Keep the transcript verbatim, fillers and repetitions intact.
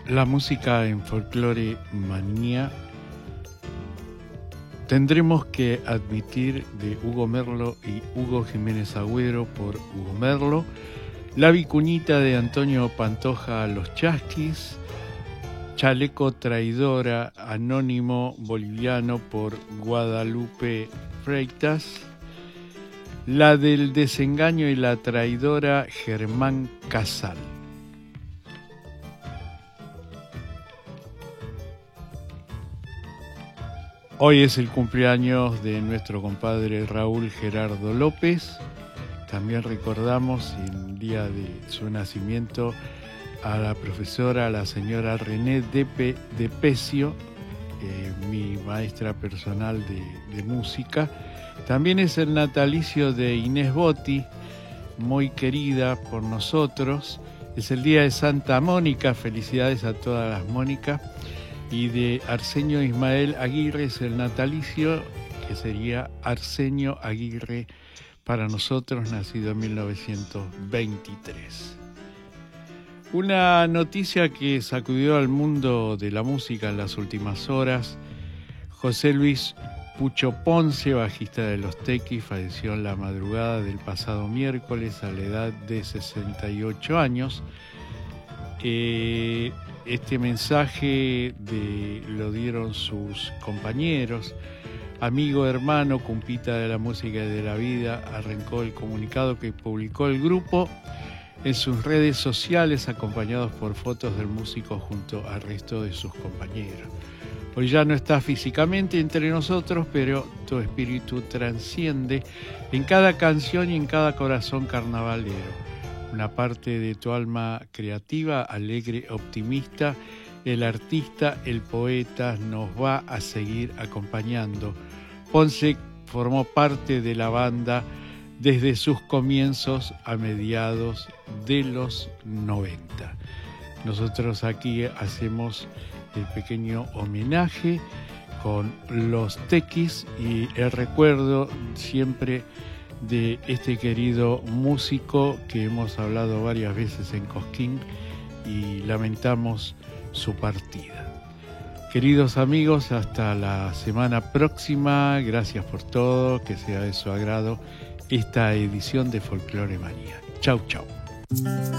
La música en Folklore Manía. Tendremos que admitir de Hugo Merlo y Hugo Jiménez Agüero por Hugo Merlo, La Vicuñita de Antonio Pantoja Los Chasquis, Chaleco Traidora Anónimo Boliviano por Guadalupe Freitas, la del Desengaño y la Traidora Germán Casal. Hoy es el cumpleaños de nuestro compadre Raúl Gerardo López. También recordamos el día de su nacimiento a la profesora, la señora René Depe, de Pecio, eh, mi maestra personal de, de música. También es el natalicio de Inés Botti, muy querida por nosotros. Es el día de Santa Mónica, felicidades a todas las Mónicas. Y de Arsenio Ismael Aguirre es el natalicio, que sería Arsenio Aguirre para nosotros, nacido en mil novecientos veintitrés. Una noticia que sacudió al mundo de la música en las últimas horas: José Luis Pucho Ponce, bajista de Los Tequis, falleció en la madrugada del pasado miércoles a la edad de sesenta y ocho años. Eh, este mensaje de, lo dieron sus compañeros, amigo, hermano, compita de la música y de la vida. Arrancó el comunicado que publicó el grupo en sus redes sociales, acompañados por fotos del músico junto al resto de sus compañeros. Hoy ya no está físicamente entre nosotros, pero tu espíritu trasciende en cada canción y en cada corazón carnavalero. Una parte de tu alma creativa, alegre, optimista, el artista, el poeta, nos va a seguir acompañando. Ponce formó parte de la banda desde sus comienzos a mediados de los noventa. Nosotros aquí hacemos el pequeño homenaje con Los Tequis y el recuerdo siempre de este querido músico que hemos hablado varias veces en Cosquín y lamentamos su partida. Queridos amigos, hasta la semana próxima. Gracias por todo, que sea de su agrado esta edición de Folklore Manía. Chau, chau.